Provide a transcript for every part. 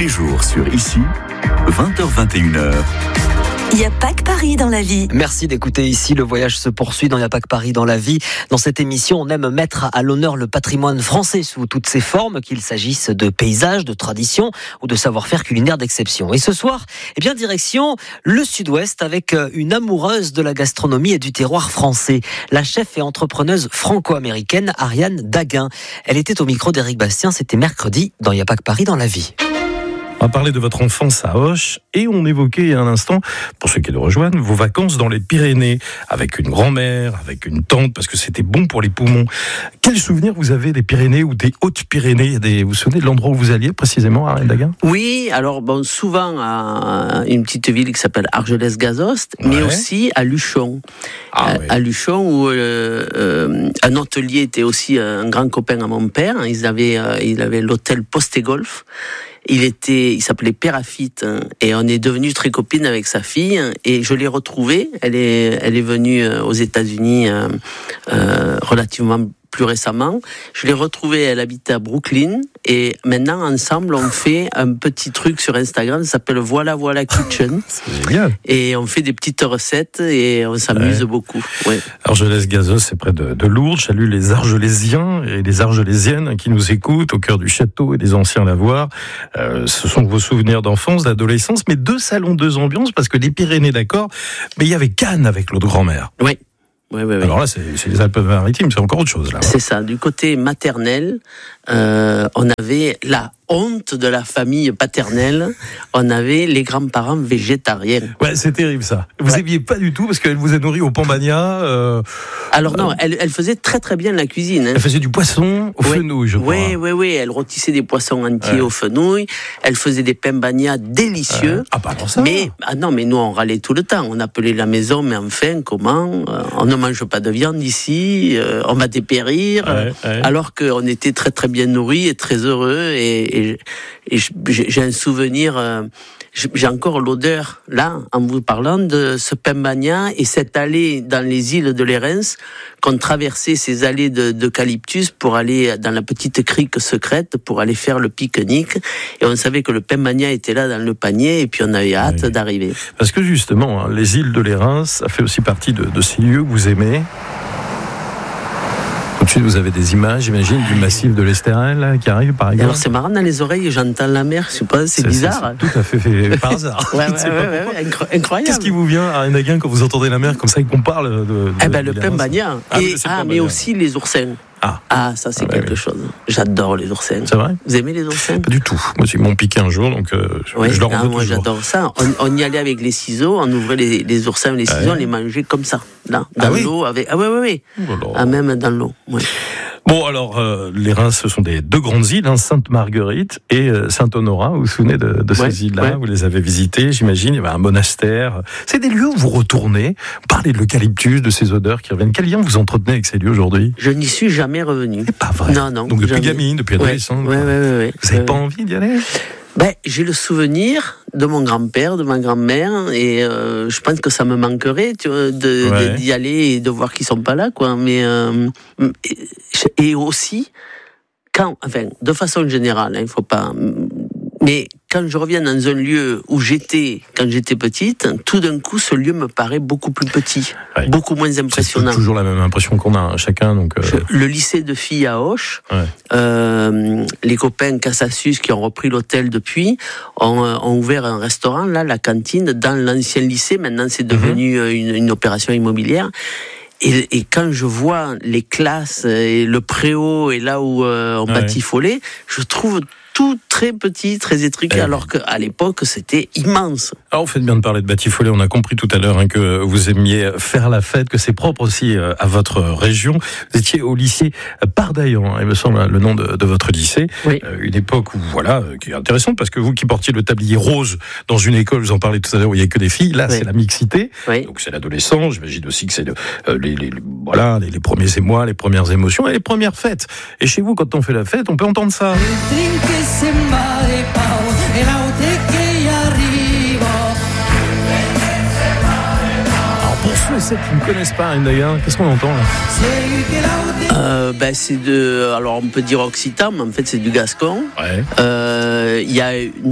les jours sur Ici, 20h-21h. Il n'y a pas que Paris dans la vie. Merci d'écouter Ici, le voyage se poursuit dans Il n'y a pas que Paris dans la vie. Dans cette émission, on aime mettre à l'honneur le patrimoine français sous toutes ses formes, qu'il s'agisse de paysages, de traditions ou de savoir-faire culinaire d'exception. Et ce soir, direction le Sud-Ouest avec une amoureuse de la gastronomie et du terroir français. La chef et entrepreneuse franco-américaine Ariane Daguin. Elle était au micro d'Éric Bastien, c'était mercredi dans Il n'y a pas que Paris dans la vie. On va parler de votre enfance à Auch et on évoquait un instant, pour ceux qui nous rejoignent, vos vacances dans les Pyrénées, avec une grand-mère, avec une tante, parce que c'était bon pour les poumons. Quel souvenir vous avez des Pyrénées ou des Hautes-Pyrénées ? Vous vous souvenez de l'endroit où vous alliez précisément, Ariane Daguin ? Oui, alors souvent à une petite ville qui s'appelle Argelès-Gazost, mais aussi à Luchon. À Luchon, où un hôtelier était aussi un grand copain à mon père. Il avait l'hôtel Poste et Golf. Il s'appelait Pérafite, et on est devenus très copines avec sa fille, et je l'ai retrouvée. Elle est venue aux États-Unis relativement plus récemment. Je l'ai retrouvée, elle habitait à Brooklyn, et maintenant ensemble on fait un petit truc sur Instagram, ça s'appelle Voilà Kitchen. C'est génial. Et on fait des petites recettes et on s'amuse beaucoup. Ouais. Argelès-Gazost, c'est près de Lourdes. Je salue les Argelésiens et les Argelésiennes qui nous écoutent au cœur du château et des anciens lavoirs. Ce sont vos souvenirs d'enfance, d'adolescence, mais 2 salons, 2 ambiances, parce que les Pyrénées, d'accord, mais il y avait Cannes avec l'autre grand-mère. Oui. Oui. Alors là, c'est les Alpes-Maritimes, c'est encore autre chose. Là. C'est ça. Du côté maternel, on avait la honte de la famille paternelle. On avait les grands-parents végétariens. Ouais, c'est terrible ça. Vous aimiez pas du tout parce qu'elle vous a nourri au Pambagna. Alors non, elle faisait très très bien la cuisine. Elle faisait du poisson au fenouil, je crois. Oui. Elle rôtissait des poissons entiers au fenouil. Elle faisait des Pambagnas délicieux. Alors ça. Mais nous on râlait tout le temps. On appelait la maison, mais enfin comment on ne mange pas de viande ici. On va dépérir. Alors qu'on était très très bien nourris et très heureux et j'ai un souvenir, j'ai encore l'odeur, là, en vous parlant de ce Pambagna et cette allée dans les îles de Lérins, qu'on traversait ces allées d'eucalyptus pour aller dans la petite crique secrète, pour aller faire le pique-nique. Et on savait que le Pambagna était là dans le panier, et puis on avait hâte d'arriver. Parce que justement, les îles de Lérins, ça fait aussi partie de ces lieux que vous aimez. Tout de suite, vous avez des images, j'imagine, du massif de l'Estérel qui arrive, par exemple. Alors c'est marrant, dans les oreilles, j'entends la mer, je sais pas, c'est bizarre. C'est tout à fait par hasard. Ouais, incroyable. Qu'est-ce qui vous vient, Ariane Daguin, quand vous entendez la mer comme ça et qu'on parle de le Pambagna. Mais aussi les oursins. Ça c'est quelque chose. J'adore les oursins. C'est vrai ? Vous aimez les oursins ? Pas du tout. Moi, ils m'ont piqué un jour, donc je leur en veux moi toujours. J'adore ça. On y allait avec les ciseaux, on ouvrait les oursins, les ciseaux, on les mangeait comme ça, là, dans l'eau. Oui. Même dans l'eau. Ouais. Bon, alors, les Reims, ce sont 2 grandes îles, Sainte-Marguerite et Saint-Honorat. Vous vous souvenez de ces îles-là ? Vous les avez visitées, j'imagine. Il y avait un monastère. C'est des lieux où vous retournez. Vous parlez de l'eucalyptus, de ces odeurs qui reviennent. Quel lien vous entretenez avec ces lieux aujourd'hui ? Je n'y suis jamais revenu. C'est pas vrai. Non. Donc depuis gamine, depuis adolescente. Oui. Vous n'avez pas envie d'y aller ? J'ai le souvenir de mon grand-père, de ma grand-mère, et je pense que ça me manquerait d'y aller et de voir qu'ils sont pas là, quoi. Mais et aussi de façon générale, il faut pas. Mais quand je reviens dans un lieu où j'étais quand j'étais petite, tout d'un coup, ce lieu me paraît beaucoup plus petit, beaucoup moins impressionnant. C'est toujours la même impression qu'on a chacun. Donc le lycée de filles à Auch, les copains Casassus qui ont repris l'hôtel depuis ont ouvert un restaurant, là, la cantine, dans l'ancien lycée. Maintenant, c'est devenu une opération immobilière. Et quand je vois les classes et le préau et là où on batifolait, je trouve tout très petit, très étriqué, alors qu'à l'époque, c'était immense. Alors, vous faites bien de parler de Batifollet. On a compris tout à l'heure que vous aimiez faire la fête, que c'est propre aussi à votre région. Vous étiez au lycée Pardaillan, il me semble, le nom de votre lycée. Oui. Une époque où, qui est intéressante, parce que vous qui portiez le tablier rose dans une école, vous en parlez tout à l'heure, où il n'y a que des filles, là, c'est la mixité. Oui. Donc, c'est l'adolescence. J'imagine aussi que c'est les premiers émois, les premières émotions et les premières fêtes. Et chez vous, quand on fait la fête, on peut entendre ça. Alors pour ceux et celles qui ne connaissent pas Daguin, qu'est-ce qu'on entend là ? C'est alors on peut dire occitan, mais en fait c'est du gascon. Il y a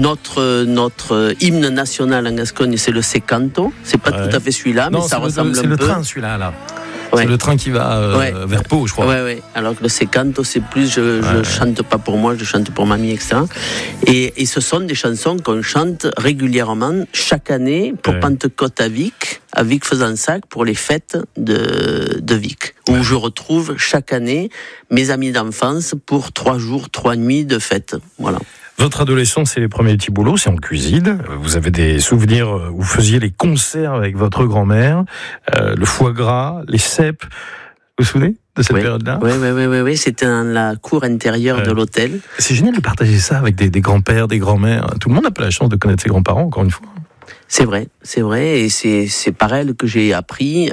notre hymne national en Gascogne, c'est le Secanto. C'est pas tout à fait celui-là, mais ça ressemble un peu. C'est le train, celui-là, là. Ouais. C'est le train qui va vers Pau, je crois. Ouais. Alors que le Secanto, c'est plus, je chante pas pour moi, je chante pour mamie, etc. Et ce sont des chansons qu'on chante régulièrement chaque année pour Pentecôte à Vic-Fezensac, pour les fêtes de Vic, où je retrouve chaque année mes amis d'enfance pour 3 jours, 3 nuits de fête. Voilà. Votre adolescence, c'est les premiers petits boulots, c'est en cuisine. Vous avez des souvenirs où vous faisiez les conserves avec votre grand-mère, le foie gras, les cèpes. Vous vous souvenez de cette période-là ? Oui, c'était dans la cour intérieure de l'hôtel. C'est génial de partager ça avec des grands-pères, des grands-mères. Tout le monde n'a pas la chance de connaître ses grands-parents, encore une fois. C'est vrai, et c'est par elle que j'ai appris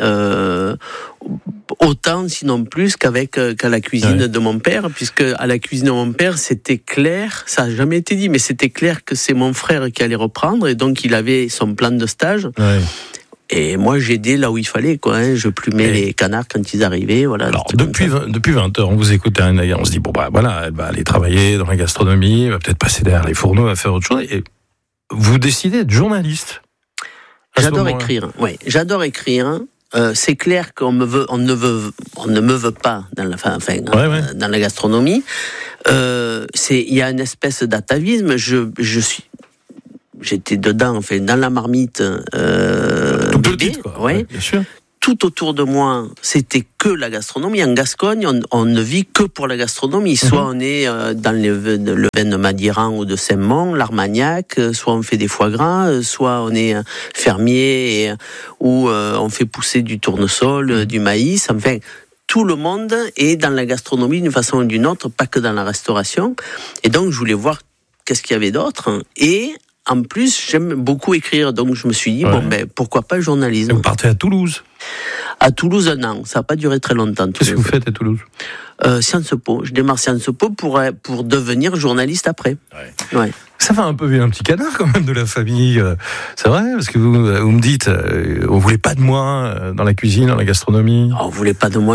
autant, sinon plus, qu'à la cuisine de mon père, puisque à la cuisine de mon père, c'était clair, ça n'a jamais été dit, mais c'était clair que c'est mon frère qui allait reprendre, et donc il avait son plan de stage. Ouais. Et moi, j'aidais là où il fallait, quoi. Hein. Je plumais les canards quand ils arrivaient, voilà. Alors, depuis 20h, on vous écoute, on se dit, bon, voilà, elle va aller travailler dans la gastronomie, elle va peut-être passer derrière les fourneaux, elle va faire autre chose, et vous décidez d'être journaliste. J'adore écrire. C'est clair qu'on ne me veut pas dans la gastronomie. Il y a une espèce d'atavisme. J'étais dedans, dans la marmite. Tout petit, quoi. Bien sûr. Tout autour de moi, c'était que la gastronomie. En Gascogne, on ne vit que pour la gastronomie. Soit on est dans le vin de Madiran ou de Saint-Mont, l'Armagnac, soit on fait des foie gras, soit on est fermier ou on fait pousser du tournesol, du maïs. Enfin, tout le monde est dans la gastronomie d'une façon ou d'une autre, pas que dans la restauration. Et donc, je voulais voir qu'est-ce qu'il y avait d'autre. Et en plus, j'aime beaucoup écrire, donc je me suis dit, pourquoi pas le journalisme. Et vous partez à Toulouse ? À Toulouse, 1 an. Ça n'a pas duré très longtemps. Qu'est-ce que vous faites à Toulouse ? Sciences Po. Je démarre Sciences Po pour devenir journaliste après. Ouais. Ça fait un peu un petit canard quand même de la famille. C'est vrai, parce que vous me dites, on voulait pas de moi dans la cuisine, dans la gastronomie. On voulait pas de moi,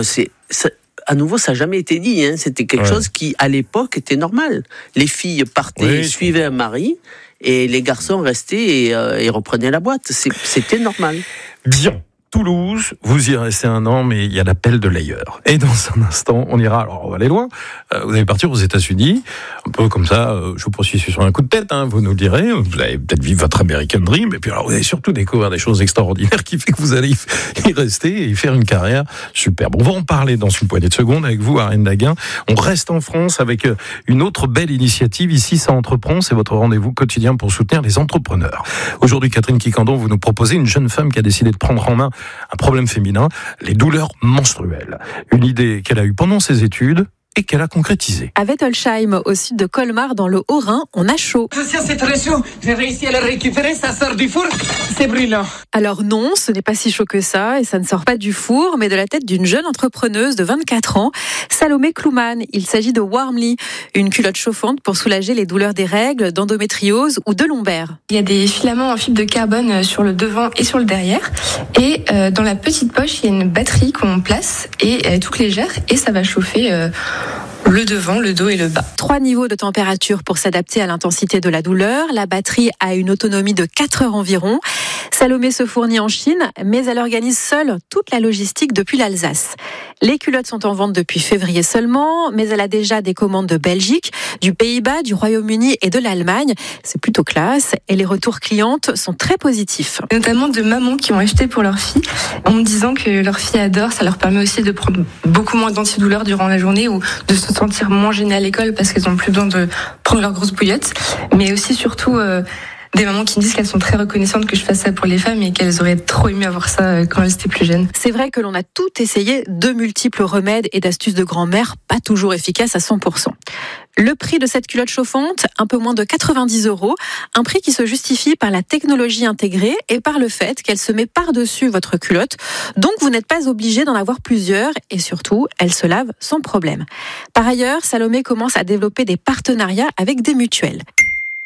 à nouveau, ça n'a jamais été dit. Hein. C'était quelque chose qui, à l'époque, était normal. Les filles partaient, suivaient un mari, et les garçons restaient et reprenaient la boîte. C'était normal. Bien. Toulouse, vous y restez 1 an, mais il y a l'appel de l'ailleurs. Et dans un instant, on ira, alors on va aller loin, vous allez partir aux États-Unis, un peu comme ça, je vous poursuis sur un coup de tête, vous nous le direz, vous allez peut-être vivre votre American Dream, et puis alors vous allez surtout découvrir des choses extraordinaires qui fait que vous allez y rester et y faire une carrière superbe. On va en parler dans une poignée de secondes avec vous, Ariane Daguin. On reste en France avec une autre belle initiative, ici ça entreprend, c'est votre rendez-vous quotidien pour soutenir les entrepreneurs. Aujourd'hui, Catherine Quiquendon, vous nous proposez une jeune femme qui a décidé de prendre en main un problème féminin, les douleurs menstruelles. Une idée qu'elle a eue pendant ses études et qu'elle a concrétisée. À Wettolsheim, au sud de Colmar, dans le Haut-Rhin, on a chaud. C'est très chaud. J'ai réussi à le récupérer, ça sort du four. C'est brûlant. Alors non, ce n'est pas si chaud que ça, et ça ne sort pas du four, mais de la tête d'une jeune entrepreneuse de 24 ans, Salomé Klouman. Il s'agit de Warmly, une culotte chauffante pour soulager les douleurs des règles, d'endométriose ou de lombaire. Il y a des filaments en fibre de carbone sur le devant et sur le derrière. Et dans la petite poche, il y a une batterie qu'on place et elle est toute légère et ça va chauffer le devant, le dos et le bas. 3 niveaux de température pour s'adapter à l'intensité de la douleur. La batterie a une autonomie de 4 heures environ. Salomé se fournit en Chine, mais elle organise seule toute la logistique depuis l'Alsace. Les culottes sont en vente depuis février seulement, mais elle a déjà des commandes de Belgique, du Pays-Bas, du Royaume-Uni et de l'Allemagne. C'est plutôt classe et les retours clientes sont très positifs. Notamment de mamans qui ont acheté pour leur fille en me disant que leur fille adore, ça leur permet aussi de prendre beaucoup moins d'antidouleurs durant la journée ou de se sentir moins gênées à l'école parce qu'elles n'ont plus besoin de prendre leur grosse bouillotte, mais aussi surtout des mamans qui me disent qu'elles sont très reconnaissantes que je fasse ça pour les femmes et qu'elles auraient trop aimé avoir ça quand elles étaient plus jeunes. C'est vrai que l'on a tout essayé, de multiples remèdes et d'astuces de grand-mère, pas toujours efficaces à 100%. Le prix de cette culotte chauffante, un peu moins de 90 €, un prix qui se justifie par la technologie intégrée et par le fait qu'elle se met par-dessus votre culotte, donc vous n'êtes pas obligé d'en avoir plusieurs et surtout, elle se lave sans problème. Par ailleurs, Salomé commence à développer des partenariats avec des mutuelles.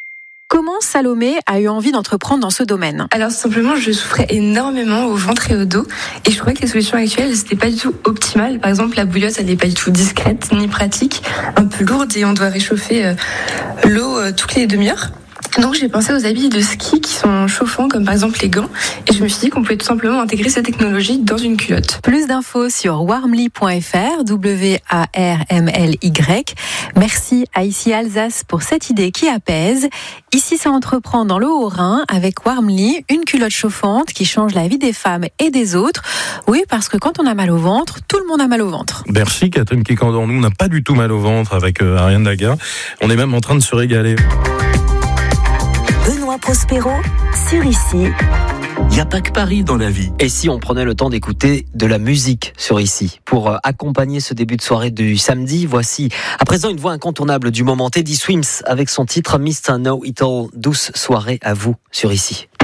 Comment Salomé a eu envie d'entreprendre dans ce domaine? Alors simplement, je souffrais énormément au ventre et au dos et je trouvais que les solutions actuelles n'étaient pas du tout optimales. Par exemple, la bouillotte, elle n'est pas du tout discrète ni pratique, un peu lourde et on doit réchauffer l'eau toutes les demi-heures. Donc j'ai pensé aux habits de ski qui sont chauffants, comme par exemple les gants, et je me suis dit qu'on pouvait tout simplement intégrer cette technologie dans une culotte. Plus d'infos sur warmly.fr, W-A-R-M-L-Y. Merci à Ici Alsace pour cette idée qui apaise. Ici, ça entreprend dans le Haut-Rhin avec Warmly, une culotte chauffante qui change la vie des femmes et des autres. Oui, parce que quand on a mal au ventre, tout le monde a mal au ventre. Merci, Catherine Kikandor. Nous, on n'a pas du tout mal au ventre avec Ariane Daga. On est même en train de se régaler. Benoît Prospero sur Ici. Il n'y a pas que Paris dans la vie. Et si on prenait le temps d'écouter de la musique sur Ici pour accompagner ce début de soirée du samedi, voici à présent une voix incontournable du moment, Teddy Swims avec son titre Mr. Know It All. Douce soirée à vous sur Ici.